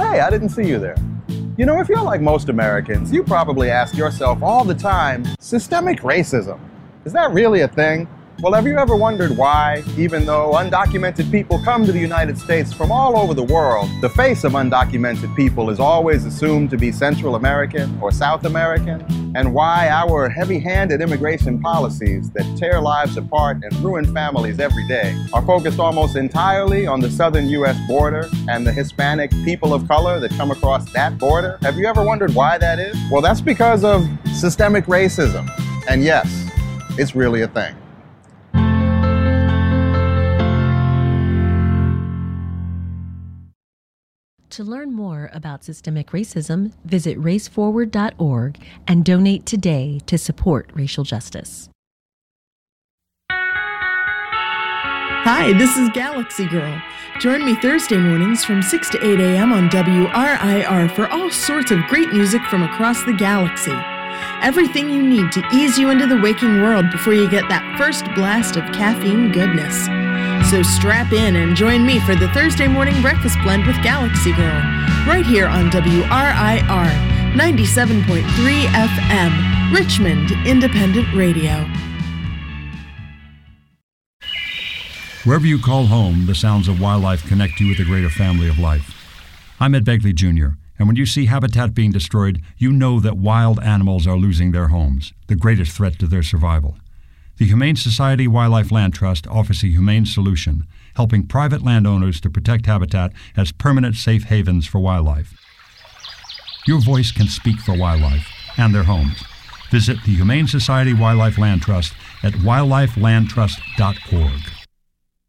hey, I didn't see you there. You know, if you're like most Americans, you probably ask yourself all the time, systemic racism, is that really a thing? Well, have you ever wondered why, even though undocumented people come to the United States from all over the world, the face of undocumented people is always assumed to be Central American or South American? And why our heavy-handed immigration policies that tear lives apart and ruin families every day are focused almost entirely on the southern U.S. border and the Hispanic people of color that come across that border? Have you ever wondered why that is? Well, that's because of systemic racism. And yes, it's really a thing. To learn more about systemic racism, visit raceforward.org and donate today to support racial justice. Hi, this is Galaxy Girl. Join me Thursday mornings from 6 to 8 a.m. on WRIR for all sorts of great music from across the galaxy. Everything you need to ease you into the waking world before you get that first blast of caffeine goodness. So strap in and join me for the Thursday morning breakfast blend with Galaxy Girl, right here on WRIR 97.3 FM, Richmond Independent Radio. Wherever you call home, the sounds of wildlife connect you with a greater family of life. I'm Ed Begley Jr., and when you see habitat being destroyed, you know that wild animals are losing their homes, the greatest threat to their survival. The Humane Society Wildlife Land Trust offers a humane solution, helping private landowners to protect habitat as permanent safe havens for wildlife. Your voice can speak for wildlife and their homes. Visit the Humane Society Wildlife Land Trust at wildlifelandtrust.org.